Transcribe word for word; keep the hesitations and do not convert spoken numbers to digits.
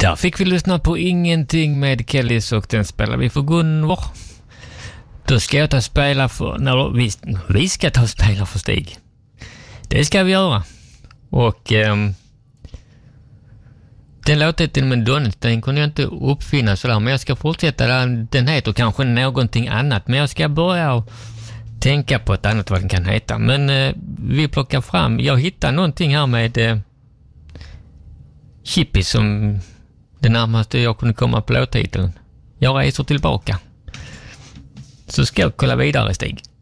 Där fick vi lyssna på Ingenting med Kellys och den spelar vi för Gunvor. Då ska jag ta och spela för... Nej, vi, vi ska ta och spela för Stig. Det ska vi göra. Och um, den låter till min Donnet, den kunde jag inte uppfinna sådär, men jag ska fortsätta där. Den heter kanske någonting annat, men jag ska börja och tänka på ett annat vad den kan heta. Men uh, vi plockar fram, jag hittar någonting här med uh, Hippie som det närmaste jag kunde komma på låttiteln. Jag reser tillbaka. Så ska jag kolla vidare, Stig.